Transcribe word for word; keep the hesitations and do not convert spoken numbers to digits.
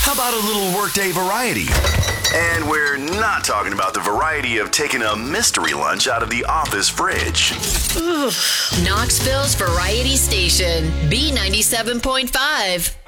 How about a little workday variety? And we're not talking about the variety of taking a mystery lunch out of the office fridge. Knoxville's Variety Station, B ninety-seven point five.